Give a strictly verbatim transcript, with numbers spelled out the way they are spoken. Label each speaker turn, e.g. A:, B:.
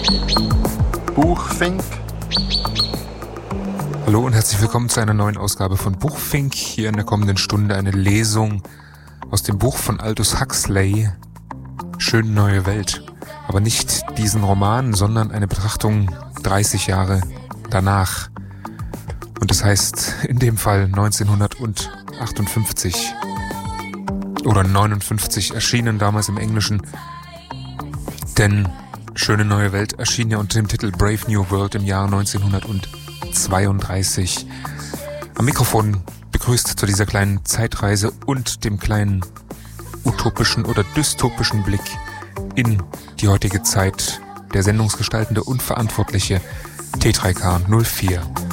A: Buchfink.
B: Hallo und herzlich willkommen zu einer neuen Ausgabe von Buchfink. Hier in der kommenden Stunde eine Lesung aus dem Buch von Aldous Huxley, Schöne neue Welt. Aber nicht diesen Roman, sondern eine Betrachtung dreißig Jahre danach. Und das heißt in dem Fall neunzehnhundertachtundfünfzig oder neunundfünfzig, erschienen damals im Englischen. Denn Schöne neue Welt erschien ja unter dem Titel Brave New World im Jahr neunzehnhundertzweiunddreißig. Am Mikrofon begrüßt zu dieser kleinen Zeitreise und dem kleinen utopischen oder dystopischen Blick in die heutige Zeit der sendungsgestaltende und verantwortliche T drei K null vier.